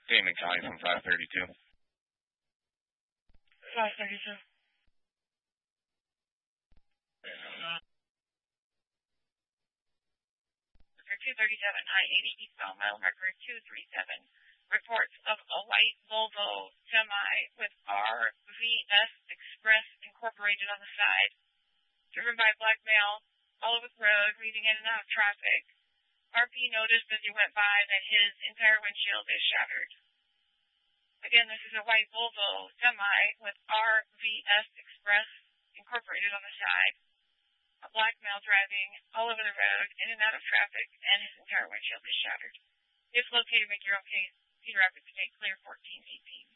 Damon County from 532. 532. 237 I-80 eastbound, mile marker 237. Reports of a white Volvo semi with RVS Express Incorporated on the side, driven by a black male all over the road, weaving in and out of traffic. RP noticed as he went by that his entire windshield is shattered. Again, this is a white Volvo semi with RVS Express Incorporated on the side. A black male driving all over the road, in and out of traffic, and his entire windshield is shattered. If located, make your own case. Cedar Rapids State Clear 1418.